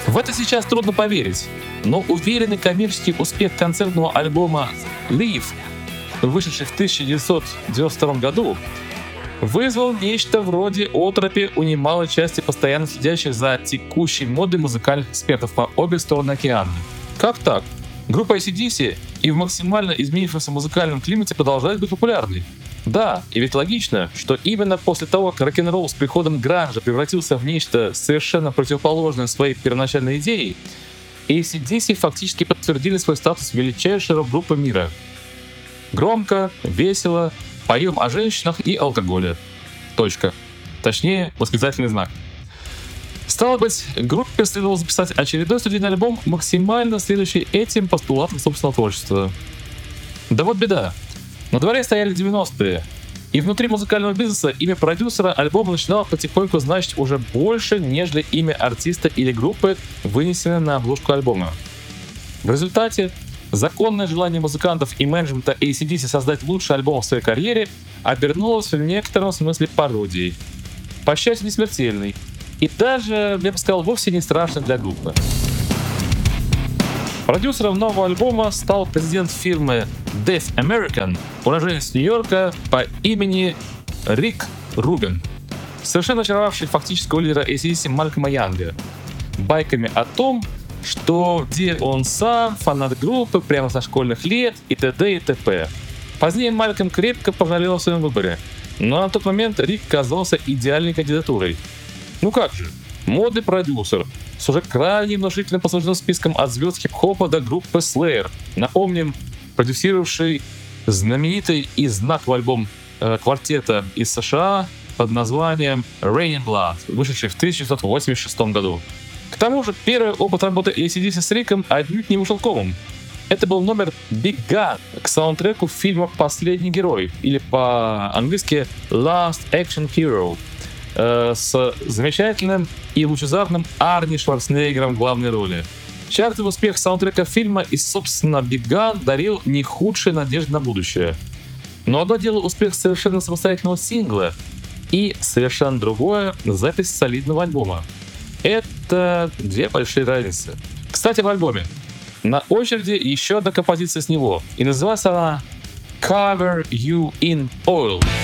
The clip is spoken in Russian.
В это сейчас трудно поверить, но уверенный коммерческий успех концертного альбома Live, вышедший в 1992 году, вызвал нечто вроде отропи у немалой части постоянно следящих за текущей модой музыкальных экспертов по обе стороны океана. Как так? Группа AC/DC и в максимально изменившемся музыкальном климате продолжает быть популярной. Да, и ведь логично, что именно после того, как рок-н-ролл с приходом гранжа превратился в нечто совершенно противоположное своей первоначальной идее, AC/DC фактически подтвердили свой статус величайшей рок-группы мира. Громко, весело, поем о женщинах и алкоголе. Точка. Точнее, восклицательный знак. Стало быть, группе следовало записать очередной студийный альбом, максимально следующий этим постулатам собственного творчества. Да вот беда. На дворе стояли 90-е, и внутри музыкального бизнеса имя продюсера альбома начинало потихоньку значить уже больше, нежели имя артиста или группы, вынесенное на обложку альбома. В результате законное желание музыкантов и менеджмента AC/DC создать лучший альбом в своей карьере обернулось в некотором смысле пародией. По счастью, не смертельной, и даже, я бы сказал, вовсе не страшной для группы. Продюсером нового альбома стал президент фирмы Deaf American, уроженец Нью-Йорка по имени Рик Рубин, совершенно очаровавший фактического лидера AC/DC Малькольма Янга байками о том, что где он сам, фанат группы прямо со школьных лет и т.д. и т.п. Позднее Малькольм крепко пожалел о своем выборе, но на тот момент Рик казался идеальной кандидатурой. Ну как же, модный продюсер с уже крайне внушительным послужным списком от звезд хип-хопа до группы Slayer. Напомним, продюсировавший знаменитый и знаковый альбом квартета из США под названием Raining Blood, вышедший в 1986 году. К тому же, первый опыт работы AC/DC с Риком отнюдь не вышел комом. Это был номер Big Gun к саундтреку фильма «Последний герой», или по-английски «Last Action Hero», с замечательным и лучезарным Арни Шварценеггером в главной роли. Чартовый успех саундтрека фильма и, собственно, Big Gun дарил не худшие надежды на будущее. Но одно дело успех совершенно самостоятельного сингла, и совершенно другое — запись солидного альбома. Это две большие разницы. Кстати, в альбоме на очереди еще одна композиция с него, и называется она «Cover You in Oil».